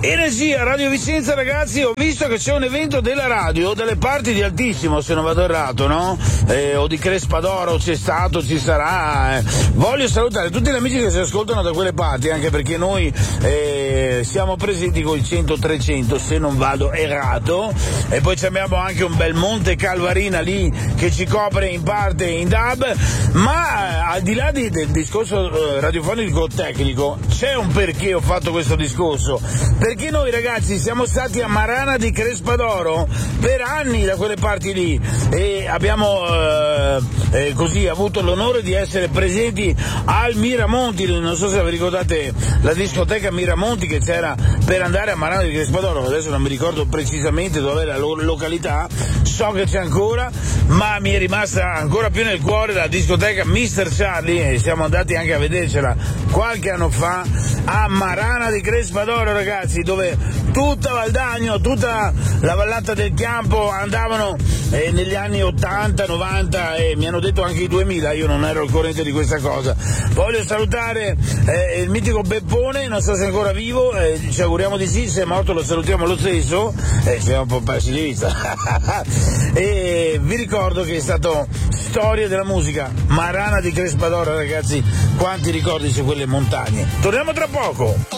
Energia, Radio Vicenza, ragazzi, ho visto che c'è un evento della radio, dalle parti di Altissimo, se non vado errato, no? O di Crespadoro, c'è stato, ci sarà. Voglio salutare tutti gli amici che si ascoltano da quelle parti, anche perché noi siamo presenti con il 100-300, se non vado errato, e poi abbiamo anche un bel Monte Calvarina lì che ci copre in parte in DAB, ma al di là del discorso radiofonico tecnico, c'è un perché ho fatto questo discorso. Perché noi ragazzi siamo stati a Marana di Crespadoro per anni da quelle parti lì e abbiamo così avuto l'onore di essere presenti al Miramonti, non so se vi ricordate la discoteca Miramonti che c'era per andare a Marana di Crespadoro, adesso non mi ricordo precisamente dove è la località, so che c'è ancora, ma mi è rimasta ancora più nel cuore la discoteca Mr. Charlie e siamo andati anche a vedercela qualche anno fa a Marana di Crespadoro, ragazzi, dove tutta Valdagno, tutta la vallata del Campo andavano negli anni 80, 90 e mi hanno detto anche i 2000, io non ero al corrente di questa cosa. Voglio salutare il mitico Beppone, non so se è ancora vivo, ci auguriamo di sì, se è morto lo salutiamo lo stesso, siamo un po' persi di vista. E vi ricordo che è stato storia della musica, Marana di Crespadoro, ragazzi, quanti ricordi su quelle montagne. Torniamo tra poco.